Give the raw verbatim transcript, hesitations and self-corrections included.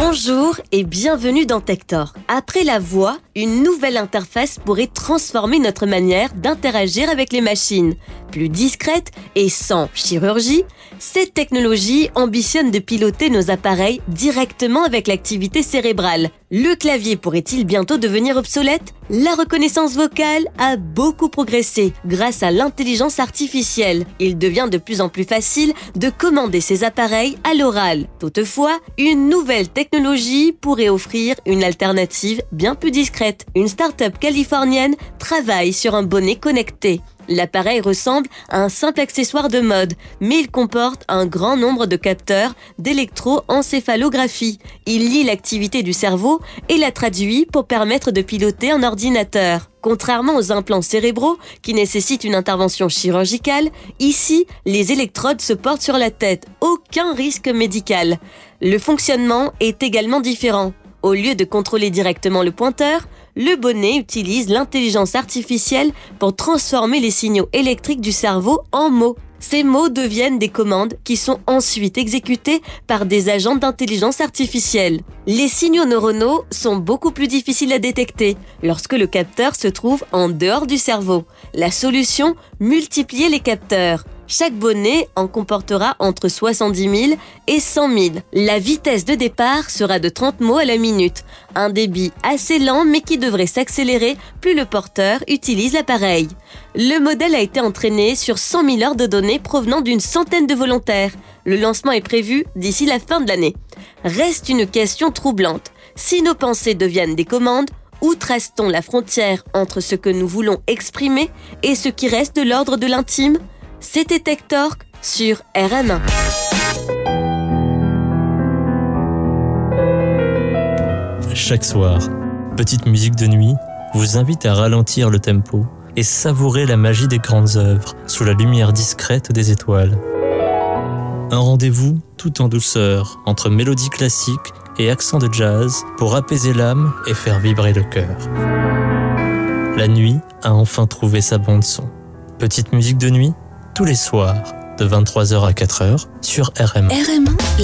Bonjour et bienvenue dans Tech-Talk. Après la voix, une nouvelle interface pourrait transformer notre manière d'interagir avec les machines. Plus discrète et sans chirurgie, cette technologie ambitionne de piloter nos appareils directement avec l'activité cérébrale. Le clavier pourrait-il bientôt devenir obsolète ? La reconnaissance vocale a beaucoup progressé grâce à l'intelligence artificielle. Il devient de plus en plus facile de commander ces appareils à l'oral. Toutefois, une nouvelle technologie pourrait offrir une alternative bien plus discrète. Une start-up californienne travaille sur un bonnet connecté. L'appareil ressemble à un simple accessoire de mode, mais il comporte un grand nombre de capteurs d'électroencéphalographie. Il lit l'activité du cerveau et la traduit pour permettre de piloter un ordinateur. Contrairement aux implants cérébraux qui nécessitent une intervention chirurgicale, ici, les électrodes se portent sur la tête. Aucun risque médical. Le fonctionnement est également différent. Au lieu de contrôler directement le pointeur, le bonnet utilise l'intelligence artificielle pour transformer les signaux électriques du cerveau en mots. Ces mots deviennent des commandes qui sont ensuite exécutées par des agents d'intelligence artificielle. Les signaux neuronaux sont beaucoup plus difficiles à détecter lorsque le capteur se trouve en dehors du cerveau. La solution, multiplier les capteurs. Chaque bonnet en comportera entre soixante-dix mille et cent mille. La vitesse de départ sera de trente mots à la minute. Un débit assez lent mais qui devrait s'accélérer plus le porteur utilise l'appareil. Le modèle a été entraîné sur cent mille heures de données provenant d'une centaine de volontaires. Le lancement est prévu d'ici la fin de l'année. Reste une question troublante. Si nos pensées deviennent des commandes, où trace-t-on la frontière entre ce que nous voulons exprimer et ce qui reste de l'ordre de l'intime ? C'était Tech-Talk sur R M un. Chaque soir, Petite Musique de Nuit vous invite à ralentir le tempo et savourer la magie des grandes œuvres sous la lumière discrète des étoiles. Un rendez-vous tout en douceur entre mélodie classique et accent de jazz pour apaiser l'âme et faire vibrer le cœur. La nuit a enfin trouvé sa bande-son. Petite Musique de Nuit, tous les soirs, de vingt-trois heures à quatre heures, sur R M un. R M un